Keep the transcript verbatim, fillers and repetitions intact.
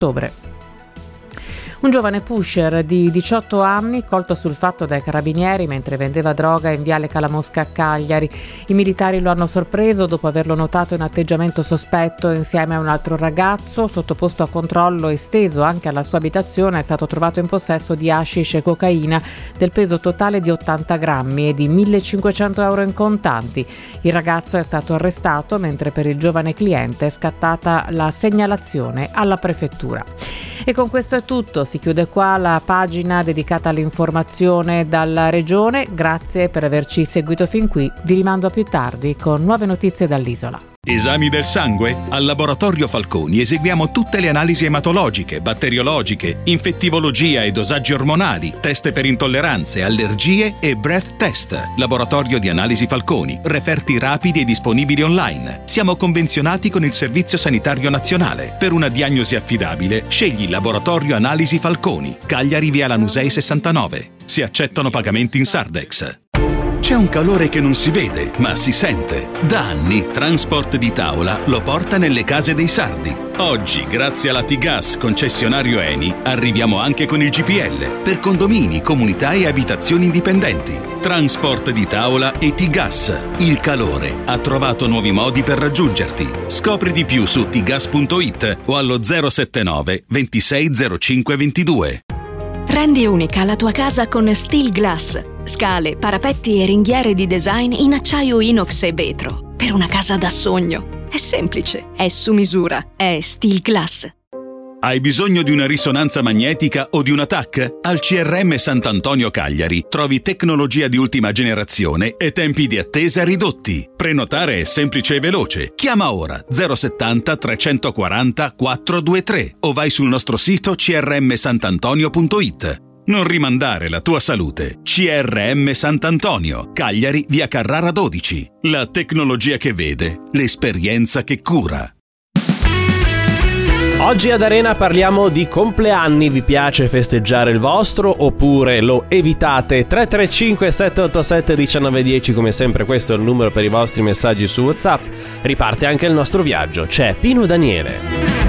ottobre. Un giovane pusher di diciotto anni colto sul fatto dai carabinieri mentre vendeva droga in viale Calamosca a Cagliari. I militari lo hanno sorpreso dopo averlo notato in atteggiamento sospetto insieme a un altro ragazzo. Sottoposto a controllo esteso anche alla sua abitazione, è stato trovato in possesso di hashish e cocaina del peso totale di ottanta grammi e di millecinquecento euro in contanti. Il ragazzo è stato arrestato mentre per il giovane cliente è scattata la segnalazione alla prefettura. E con questo è tutto, si chiude qua la pagina dedicata all'informazione dalla regione. Grazie per averci seguito fin qui, vi rimando a più tardi con nuove notizie dall'isola. Esami del sangue? Al Laboratorio Falconi eseguiamo tutte le analisi ematologiche, batteriologiche, infettivologia e dosaggi ormonali, test per intolleranze, allergie e breath test. Laboratorio di Analisi Falconi, referti rapidi e disponibili online. Siamo convenzionati con il Servizio Sanitario Nazionale. Per una diagnosi affidabile, scegli Laboratorio Analisi Falconi, Cagliari via Lanusei sessantanove. Si accettano pagamenti in Sardex. C'è un calore che non si vede, ma si sente. Da anni Transport di Tavola lo porta nelle case dei sardi. Oggi, grazie alla T-Gas concessionario Eni, arriviamo anche con il G P L per condomini, comunità e abitazioni indipendenti. Transport di Tavola e T-Gas. Il calore ha trovato nuovi modi per raggiungerti. Scopri di più su t gas punto it o allo zero settantanove ventisei zero cinque ventidue. Rendi unica la tua casa con Steel Glass. Scale, parapetti e ringhiere di design in acciaio inox e vetro. Per una casa da sogno. È semplice, è su misura, è Steel Glass. Hai bisogno di una risonanza magnetica o di una T A C? Al C R M Sant'Antonio Cagliari trovi tecnologia di ultima generazione e tempi di attesa ridotti. Prenotare è semplice e veloce. Chiama ora zero settanta trecentoquaranta quattrocentoventitré o vai sul nostro sito c r m santantonio punto it. Non rimandare la tua salute. C R M Sant'Antonio, Cagliari, via Carrara dodici. La tecnologia che vede, l'esperienza che cura. Oggi ad Arena parliamo di compleanni. Vi piace festeggiare il vostro oppure lo evitate? tre tre cinque sette otto sette uno nove uno zero, come sempre questo è il numero per i vostri messaggi su WhatsApp. Riparte anche il nostro viaggio, c'è Pino Daniele.